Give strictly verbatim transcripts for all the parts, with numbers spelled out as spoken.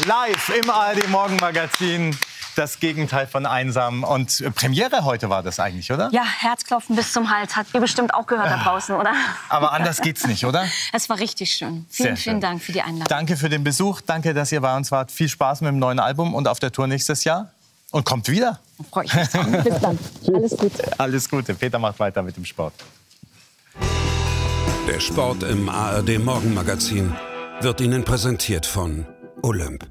live im A R D Morgenmagazin. Das Gegenteil von einsam. Und Premiere heute war das eigentlich, oder? Ja, Herzklopfen bis zum Hals. Habt ihr bestimmt auch gehört da draußen, oder? Aber anders geht's nicht, oder? Es war richtig schön. Vielen, vielen Dank für die Einladung. Danke für den Besuch. Danke, dass ihr bei uns wart. Viel Spaß mit dem neuen Album und auf der Tour nächstes Jahr. Und kommt wieder. Freue ich mich drauf. Bis dann. Alles Gute. Alles Gute. Peter macht weiter mit dem Sport. Der Sport im A R D Morgenmagazin wird Ihnen präsentiert von Olymp.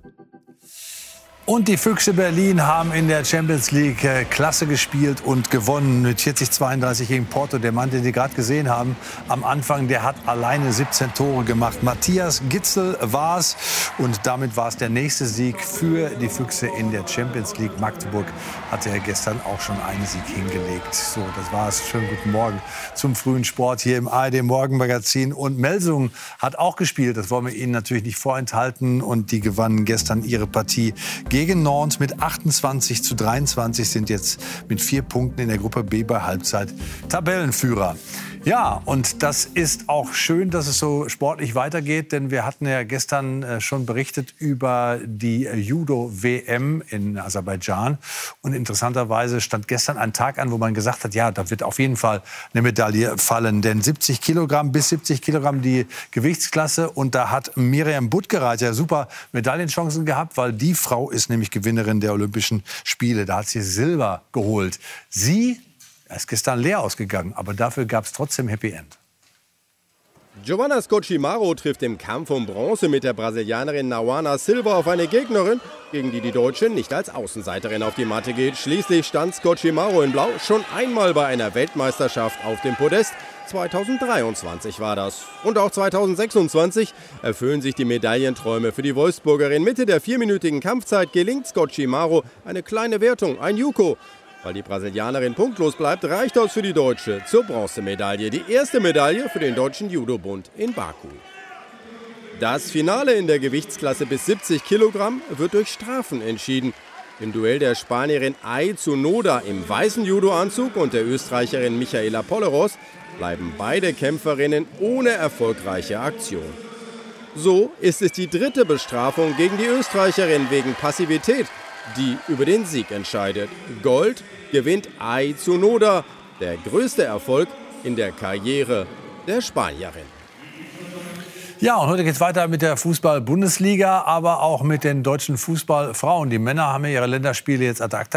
Und die Füchse Berlin haben in der Champions League äh, klasse gespielt und gewonnen mit vierzig zweiunddreißig gegen Porto. Der Mann, den Sie gerade gesehen haben, am Anfang, der hat alleine siebzehn Tore gemacht. Matthias Gitzel war es. Und damit war es der nächste Sieg für die Füchse in der Champions League. Magdeburg hatte ja gestern auch schon einen Sieg hingelegt. So, das war es. Schönen guten Morgen zum frühen Sport hier im A R D Morgenmagazin. Und Melsungen hat auch gespielt. Das wollen wir Ihnen natürlich nicht vorenthalten. Und die gewannen gestern ihre Partie gegen Gegen Nantes mit achtundzwanzig zu dreiundzwanzig, sind jetzt mit vier Punkten in der Gruppe B bei Halbzeit Tabellenführer. Ja, und das ist auch schön, dass es so sportlich weitergeht, denn wir hatten ja gestern äh, schon berichtet über die äh, Judo-W M in Aserbaidschan. Und interessanterweise stand gestern ein Tag an, wo man gesagt hat, ja, da wird auf jeden Fall eine Medaille fallen. Denn siebzig Kilogramm bis siebzig Kilogramm die Gewichtsklasse. Und da hat Miriam Budgereit ja super Medaillenchancen gehabt, weil die Frau ist nämlich Gewinnerin der Olympischen Spiele. Da hat sie Silber geholt. Sie Er ist gestern leer ausgegangen, aber dafür gab es trotzdem Happy End. Giovanna Scocchimaro trifft im Kampf um Bronze mit der Brasilianerin Nauana Silva auf eine Gegnerin, gegen die die Deutsche nicht als Außenseiterin auf die Matte geht. Schließlich stand Scocchimaro in Blau schon einmal bei einer Weltmeisterschaft auf dem Podest. zweitausenddreiundzwanzig war das. Und auch zweitausendsechsundzwanzig erfüllen sich die Medaillenträume für die Wolfsburgerin. Mitte der vierminütigen Kampfzeit gelingt Scocchimaro eine kleine Wertung, ein Juko. Weil die Brasilianerin punktlos bleibt, reicht das für die Deutsche zur Bronzemedaille. Die erste Medaille für den Deutschen Judo-Bund in Baku. Das Finale in der Gewichtsklasse bis siebzig Kilogramm wird durch Strafen entschieden. Im Duell der Spanierin Ai Tsunoda im weißen Judo-Anzug und der Österreicherin Michaela Polleros bleiben beide Kämpferinnen ohne erfolgreiche Aktion. So ist es die dritte Bestrafung gegen die Österreicherin wegen Passivität, die über den Sieg entscheidet. Gold gewinnt Ai Tsunoda, der größte Erfolg in der Karriere der Spanierin. Ja, und heute geht es weiter mit der Fußball-Bundesliga, aber auch mit den deutschen Fußballfrauen. Die Männer haben ja ihre Länderspiele jetzt ad acta